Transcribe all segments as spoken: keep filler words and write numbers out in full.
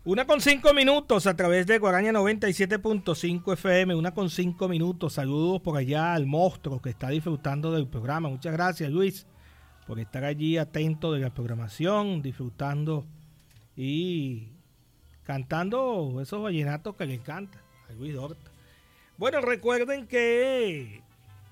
Una con cinco minutos a través de Guaraña noventa y siete punto cinco F M. Una con cinco minutos. Saludos por allá al monstruo que está disfrutando del programa. Muchas gracias, Luis, por estar allí atento de la programación, disfrutando y cantando esos vallenatos que le encanta a Luis Horta. Bueno, recuerden que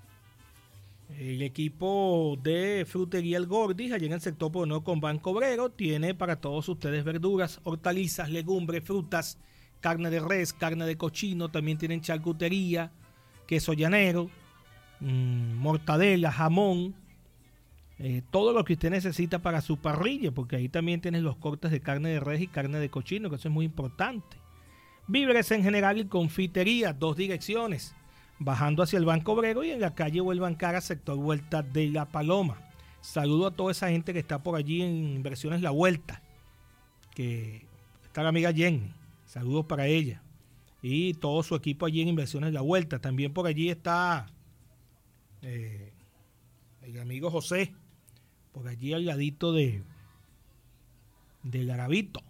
el equipo de Frutería El Gordis, allá en el sector Pono con Banco Obrero, tiene para todos ustedes verduras, hortalizas, legumbres, frutas, carne de res, carne de cochino, también tienen charcutería, queso llanero, mmm, mortadela, jamón, eh, todo lo que usted necesita para su parrilla, porque ahí también tienes los cortes de carne de res y carne de cochino, que eso es muy importante. Víveres en general y confitería, dos direcciones, bajando hacia el Banco Obrero y en la calle Huelvancara, sector Vuelta de la Paloma. Saludo a toda esa gente que está por allí en Inversiones La Vuelta, que está la amiga Jenny, saludos para ella, y todo su equipo allí en Inversiones La Vuelta. También por allí está eh, el amigo José, por allí al ladito de del Garavito.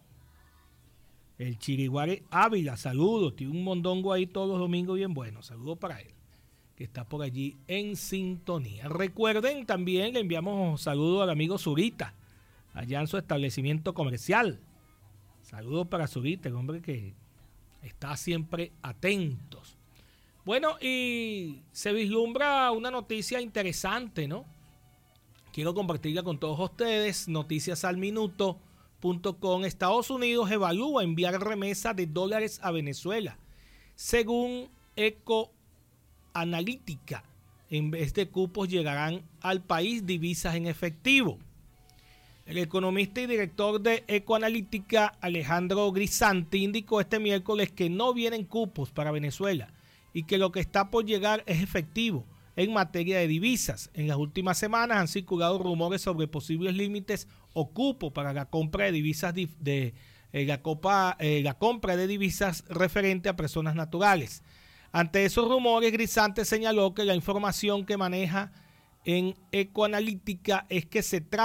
El Chiriguare Ávila, saludos, tiene un mondongo ahí todos los domingos bien bueno, saludos para él, que está por allí en sintonía. Recuerden, también le enviamos saludos al amigo Zurita, allá en su establecimiento comercial. Saludos para Zurita, el hombre que está siempre atentos. Bueno, y se vislumbra una noticia interesante, ¿no? Quiero compartirla con todos ustedes, noticias al minuto. .com. Estados Unidos evalúa enviar remesa de dólares a Venezuela. Según Ecoanalítica, en vez de cupos llegarán al país divisas en efectivo. El economista y director de Ecoanalítica, Alejandro Grisanti, indicó este miércoles que no vienen cupos para Venezuela y que lo que está por llegar es efectivo en materia de divisas. En las últimas semanas han circulado rumores sobre posibles límites o cupo para la compra de divisas de, de eh, la, copa, eh, la compra de divisas referente a personas naturales. Ante esos rumores, Grisanti señaló que la información que maneja en Ecoanalítica es que se trata